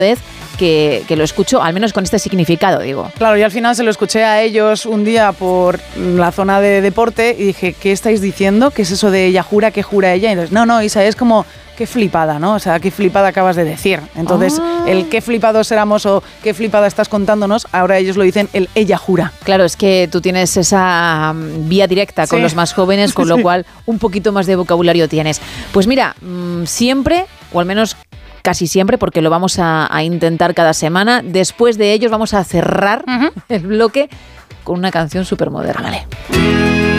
vez que lo escucho, al menos con este significado, digo. Claro, y al final se lo escuché a ellos un día por la zona de deporte y dije, ¿qué estáis diciendo? ¿Qué es eso de ella jura, que jura ella? Y entonces, no, Isa, es como, qué flipada, ¿no? O sea, qué flipada acabas de decir. Entonces, el qué flipados éramos o qué flipada estás contándonos, ahora ellos lo dicen el ella jura. Claro, es que tú tienes esa vía directa con los más jóvenes, con lo cual un poquito más de vocabulario tienes. Pues mira, siempre, o al menos casi siempre, porque lo vamos a intentar cada semana, después de ellos vamos a cerrar el bloque con una canción súper moderna. Vale.